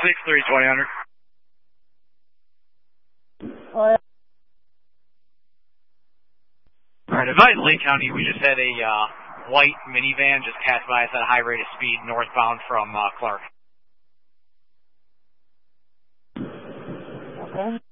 6-3, 2000. Oh, yeah. Alright, advise Lake County, we just had a white minivan just pass by us at a high rate of speed northbound from Clark. Okay.